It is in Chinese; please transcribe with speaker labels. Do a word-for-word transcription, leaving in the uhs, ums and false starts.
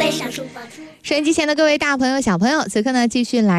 Speaker 1: 收音机前的各位大朋友小朋友，此刻呢继续来